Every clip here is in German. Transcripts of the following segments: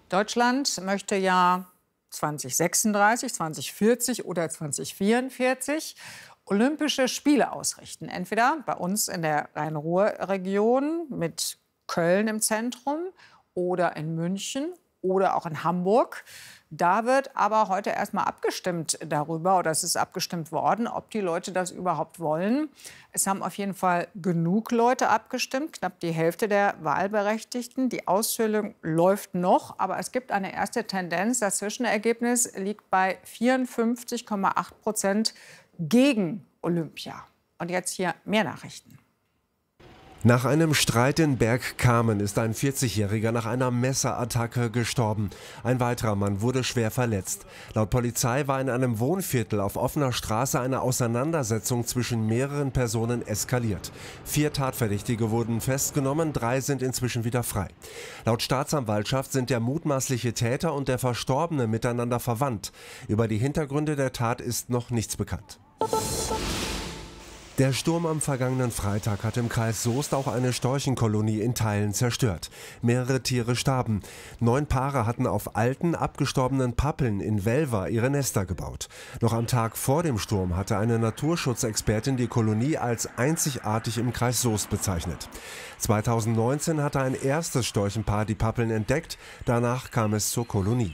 Deutschland möchte ja 2036, 2040 oder 2044 Olympische Spiele ausrichten. Entweder bei uns in der Rhein-Ruhr-Region mit Köln im Zentrum oder in München oder auch in Hamburg. Da wird aber heute erstmal abgestimmt darüber, oder es ist abgestimmt worden, ob die Leute das überhaupt wollen. Es haben auf jeden Fall genug Leute abgestimmt, knapp die Hälfte der Wahlberechtigten. Die Auszählung läuft noch, aber es gibt eine erste Tendenz. Das Zwischenergebnis liegt bei 54,8% gegen Olympia. Und jetzt hier mehr Nachrichten. Nach einem Streit in Bergkamen ist ein 40-Jähriger nach einer Messerattacke gestorben. Ein weiterer Mann wurde schwer verletzt. Laut Polizei war in einem Wohnviertel auf offener Straße eine Auseinandersetzung zwischen mehreren Personen eskaliert. 4 Tatverdächtige wurden festgenommen, 3 sind inzwischen wieder frei. Laut Staatsanwaltschaft sind der mutmaßliche Täter und der Verstorbene miteinander verwandt. Über die Hintergründe der Tat ist noch nichts bekannt. Der Sturm am vergangenen Freitag hat im Kreis Soest auch eine Storchenkolonie in Teilen zerstört. Mehrere Tiere starben. 9 Paare hatten auf alten, abgestorbenen Pappeln in Welver ihre Nester gebaut. Noch am Tag vor dem Sturm hatte eine Naturschutzexpertin die Kolonie als einzigartig im Kreis Soest bezeichnet. 2019 hatte ein erstes Storchenpaar die Pappeln entdeckt. Danach kam es zur Kolonie.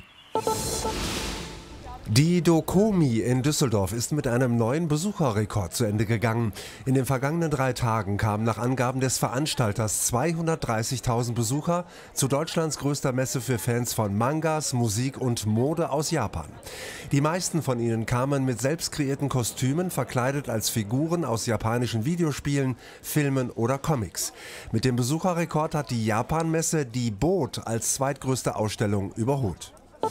Die Dokomi in Düsseldorf ist mit einem neuen Besucherrekord zu Ende gegangen. In den vergangenen 3 Tagen kamen nach Angaben des Veranstalters 230.000 Besucher zu Deutschlands größter Messe für Fans von Mangas, Musik und Mode aus Japan. Die meisten von ihnen kamen mit selbst kreierten Kostümen, verkleidet als Figuren aus japanischen Videospielen, Filmen oder Comics. Mit dem Besucherrekord hat die Japan-Messe die Boot als zweitgrößte Ausstellung überholt.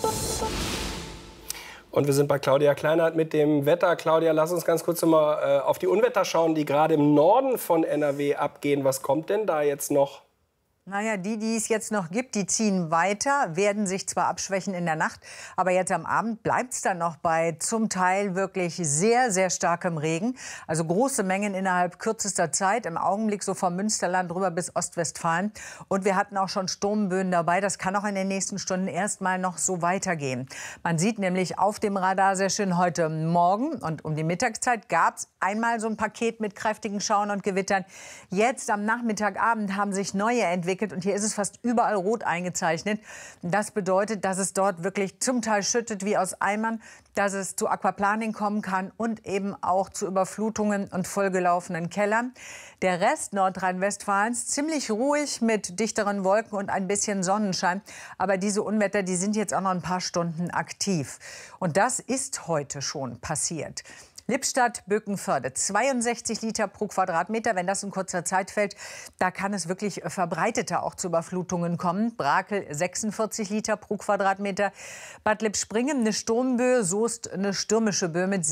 Und wir sind bei Claudia Kleinert mit dem Wetter. Claudia, lass uns ganz kurz mal auf die Unwetter schauen, die gerade im Norden von NRW abgehen. Was kommt denn da jetzt noch? Naja, die es jetzt noch gibt, die ziehen weiter, werden sich zwar abschwächen in der Nacht, aber jetzt am Abend bleibt es dann noch bei zum Teil wirklich sehr, sehr starkem Regen. Also große Mengen innerhalb kürzester Zeit, im Augenblick so vom Münsterland rüber bis Ostwestfalen. Und wir hatten auch schon Sturmböen dabei. Das kann auch in den nächsten Stunden erstmal noch so weitergehen. Man sieht nämlich auf dem Radar sehr schön heute Morgen und um die Mittagszeit gab es einmal so ein Paket mit kräftigen Schauern und Gewittern. Jetzt am Nachmittagabend haben sich neue entwickelt. Und hier ist es fast überall rot eingezeichnet. Das bedeutet, dass es dort wirklich zum Teil schüttet wie aus Eimern, dass es zu Aquaplaning kommen kann und eben auch zu Überflutungen und vollgelaufenen Kellern. Der Rest Nordrhein-Westfalens ziemlich ruhig mit dichteren Wolken und ein bisschen Sonnenschein. Aber diese Unwetter, die sind jetzt auch noch ein paar Stunden aktiv. Und das ist heute schon passiert. Lippstadt-Bökenförde, 62 Liter pro Quadratmeter. Wenn das in kurzer Zeit fällt, da kann es wirklich verbreiteter auch zu Überflutungen kommen. Brakel, 46 Liter pro Quadratmeter. Bad Lippspringen, eine Sturmböe, Soest, eine stürmische Böe mit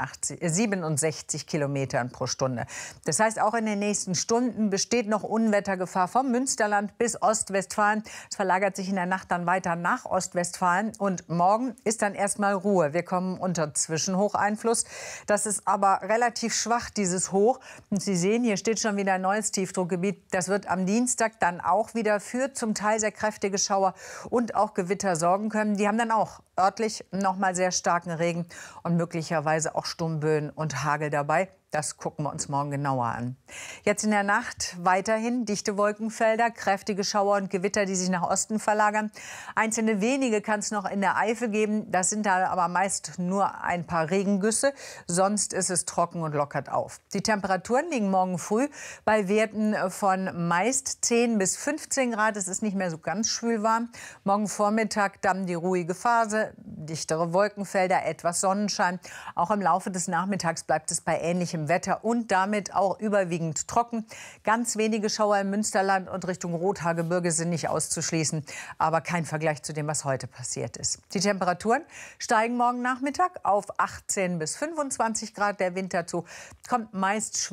67 Kilometern pro Stunde. Das heißt, auch in den nächsten Stunden besteht noch Unwettergefahr vom Münsterland bis Ostwestfalen. Es verlagert sich in der Nacht dann weiter nach Ostwestfalen. Und morgen ist dann erstmal Ruhe. Wir kommen unter Zwischenhocheinfluss. Das ist aber relativ schwach, dieses Hoch. Und Sie sehen, hier steht schon wieder ein neues Tiefdruckgebiet. Das wird am Dienstag dann auch wieder für zum Teil sehr kräftige Schauer und auch Gewitter sorgen können. Die haben dann auch örtlich noch mal sehr starken Regen und möglicherweise auch Sturmböen und Hagel dabei. Das gucken wir uns morgen genauer an. Jetzt in der Nacht weiterhin dichte Wolkenfelder, kräftige Schauer und Gewitter, die sich nach Osten verlagern. Einzelne wenige kann es noch in der Eifel geben. Das sind da aber meist nur ein paar Regengüsse. Sonst ist es trocken und lockert auf. Die Temperaturen liegen morgen früh bei Werten von meist 10 bis 15 Grad. Es ist nicht mehr so ganz schwül warm. Morgen Vormittag dann die ruhige Phase, dichtere Wolkenfelder, etwas Sonnenschein. Auch im Laufe des Nachmittags bleibt es bei ähnlichem Wetter und damit auch überwiegend trocken. Ganz wenige Schauer im Münsterland und Richtung Rothaargebirge sind nicht auszuschließen, aber kein Vergleich zu dem, was heute passiert ist. Die Temperaturen steigen morgen Nachmittag auf 18 bis 25 Grad. Der Winter zu kommt meist schwach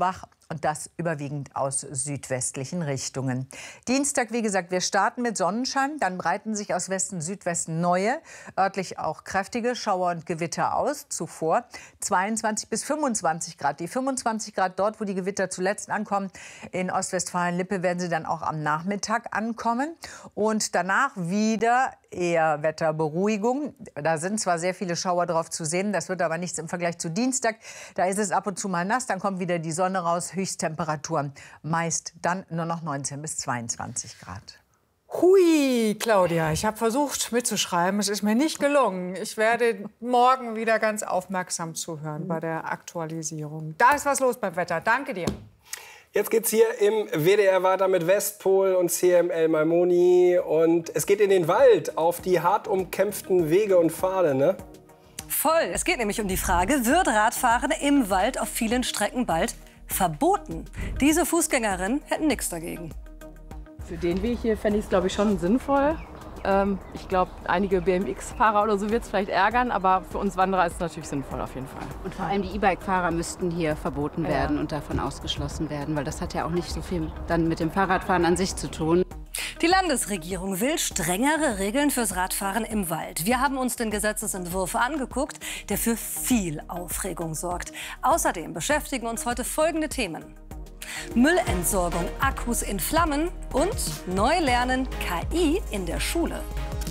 und das überwiegend aus südwestlichen Richtungen. Dienstag, wie gesagt, wir starten mit Sonnenschein, dann breiten sich aus Westen, Südwesten neue, örtlich auch kräftige Schauer und Gewitter aus. Zuvor 22 bis 25 Grad. Die 25 Grad dort, wo die Gewitter zuletzt ankommen, in Ostwestfalen-Lippe werden sie dann auch am Nachmittag ankommen. Und danach wieder eher Wetterberuhigung. Da sind zwar sehr viele Schauer drauf zu sehen, das wird aber nichts im Vergleich zu Dienstag. Da ist es ab und zu mal nass, dann kommt wieder die Sonne raus, Höchsttemperaturen meist dann nur noch 19 bis 22 Grad. Hui, Claudia, ich habe versucht mitzuschreiben, es ist mir nicht gelungen. Ich werde morgen wieder ganz aufmerksam zuhören bei der Aktualisierung. Da ist was los beim Wetter. Danke dir. Jetzt geht's hier im WDR weiter mit Westpol und CML Maimoni. Und es geht in den Wald, auf die hart umkämpften Wege und Pfade, ne? Voll. Es geht nämlich um die Frage, wird Radfahren im Wald auf vielen Strecken bald verboten? Diese Fußgängerinnen hätten nichts dagegen. Für den Weg hier fände ich es, glaube ich, schon sinnvoll. Ich glaube, einige BMX-Fahrer oder so wird es vielleicht ärgern, aber für uns Wanderer ist es natürlich sinnvoll auf jeden Fall. Und vor allem die E-Bike-Fahrer müssten hier verboten werden und davon ausgeschlossen werden, weil das hat ja auch nicht so viel dann mit dem Fahrradfahren an sich zu tun. Die Landesregierung will strengere Regeln fürs Radfahren im Wald. Wir haben uns den Gesetzesentwurf angeguckt, der für viel Aufregung sorgt. Außerdem beschäftigen uns heute folgende Themen: Müllentsorgung, Akkus in Flammen und neu lernen KI in der Schule.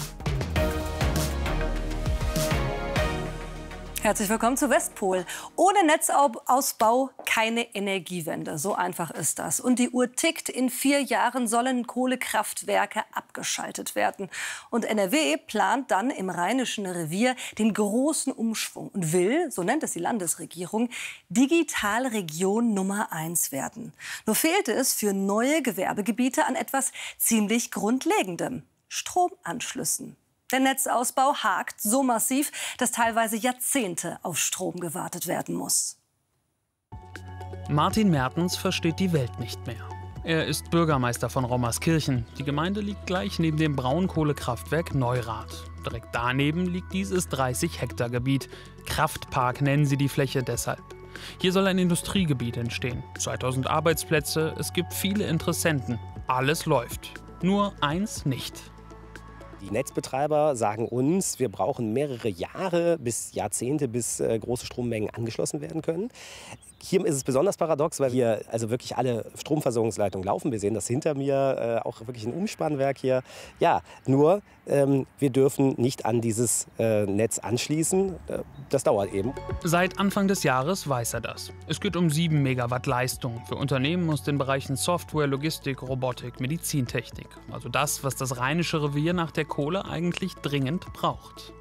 Herzlich willkommen zu Westpol. Ohne Netzausbau keine Energiewende. So einfach ist das. Und die Uhr tickt. In 4 Jahren sollen Kohlekraftwerke abgeschaltet werden. Und NRW plant dann im Rheinischen Revier den großen Umschwung und will, so nennt es die Landesregierung, Digitalregion Nummer 1 werden. Nur fehlte es für neue Gewerbegebiete an etwas ziemlich Grundlegendem: Stromanschlüssen. Der Netzausbau hakt so massiv, dass teilweise Jahrzehnte auf Strom gewartet werden muss. Martin Mertens versteht die Welt nicht mehr. Er ist Bürgermeister von Rommerskirchen. Die Gemeinde liegt gleich neben dem Braunkohlekraftwerk Neurath. Direkt daneben liegt dieses 30 Hektar Gebiet. Kraftpark nennen sie die Fläche deshalb. Hier soll ein Industriegebiet entstehen. 2000 Arbeitsplätze, es gibt viele Interessenten. Alles läuft. Nur eins nicht. Die Netzbetreiber sagen uns, wir brauchen mehrere Jahre bis Jahrzehnte, bis große Strommengen angeschlossen werden können. Hier ist es besonders paradox, weil hier also wirklich alle Stromversorgungsleitungen laufen. Wir sehen das hinter mir, auch wirklich ein Umspannwerk hier. Ja, nur wir dürfen nicht an dieses Netz anschließen. Das dauert eben. Seit Anfang des Jahres weiß er das. Es geht um 7 Megawatt Leistung für Unternehmen aus den Bereichen Software, Logistik, Robotik, Medizintechnik. Also das, was das Rheinische Revier nach der Kohle eigentlich dringend braucht.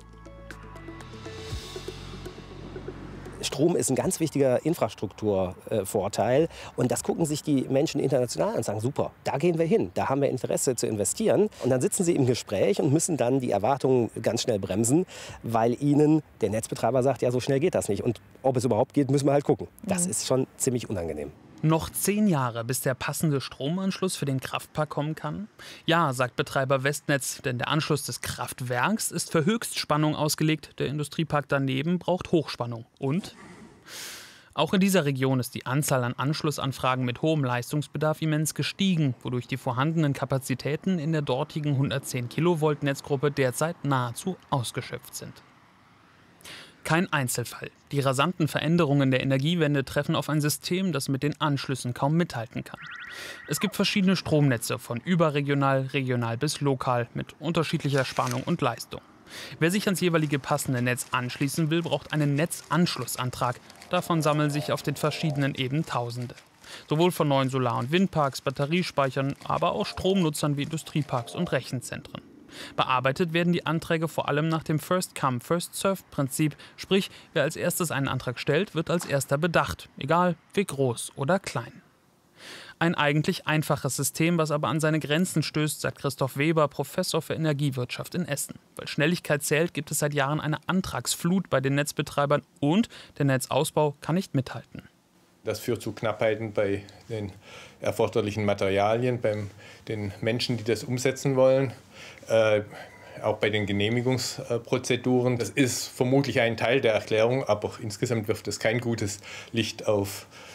Strom ist ein ganz wichtiger Infrastrukturvorteil. Und das gucken sich die Menschen international an und sagen, super, da gehen wir hin, da haben wir Interesse zu investieren. Und dann sitzen sie im Gespräch und müssen dann die Erwartungen ganz schnell bremsen, weil ihnen der Netzbetreiber sagt, ja, so schnell geht das nicht. Und ob es überhaupt geht, müssen wir halt gucken. Das ist schon ziemlich unangenehm. Noch 10 Jahre, bis der passende Stromanschluss für den Kraftpark kommen kann? Ja, sagt Betreiber Westnetz, denn der Anschluss des Kraftwerks ist für Höchstspannung ausgelegt. Der Industriepark daneben braucht Hochspannung. Und? Auch in dieser Region ist die Anzahl an Anschlussanfragen mit hohem Leistungsbedarf immens gestiegen, wodurch die vorhandenen Kapazitäten in der dortigen 110 Kilovolt Netzgruppe derzeit nahezu ausgeschöpft sind. Kein Einzelfall. Die rasanten Veränderungen der Energiewende treffen auf ein System, das mit den Anschlüssen kaum mithalten kann. Es gibt verschiedene Stromnetze, von überregional, regional bis lokal, mit unterschiedlicher Spannung und Leistung. Wer sich ans jeweilige passende Netz anschließen will, braucht einen Netzanschlussantrag. Davon sammeln sich auf den verschiedenen Ebenen Tausende. Sowohl von neuen Solar- und Windparks, Batteriespeichern, aber auch Stromnutzern wie Industrieparks und Rechenzentren. Bearbeitet werden die Anträge vor allem nach dem First-Come, First-Served-Prinzip. Sprich, wer als erstes einen Antrag stellt, wird als erster bedacht. Egal, wie groß oder klein. Ein eigentlich einfaches System, was aber an seine Grenzen stößt, sagt Christoph Weber, Professor für Energiewirtschaft in Essen. Weil Schnelligkeit zählt, gibt es seit Jahren eine Antragsflut bei den Netzbetreibern und der Netzausbau kann nicht mithalten. Das führt zu Knappheiten bei den erforderlichen Materialien, bei den Menschen, die das umsetzen wollen, auch bei den Genehmigungsprozeduren. Das ist vermutlich ein Teil der Erklärung, aber insgesamt wirft es kein gutes Licht auf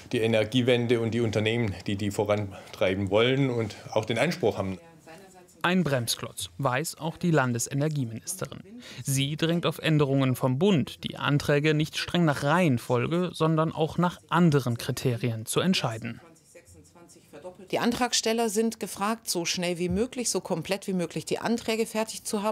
die Energiewende und die Unternehmen, die vorantreiben wollen und auch den Anspruch haben. Ein Bremsklotz, weiß auch die Landesenergieministerin. Sie drängt auf Änderungen vom Bund, die Anträge nicht streng nach Reihenfolge, sondern auch nach anderen Kriterien zu entscheiden. Die Antragsteller sind gefragt, so schnell wie möglich, so komplett wie möglich die Anträge fertig zu haben.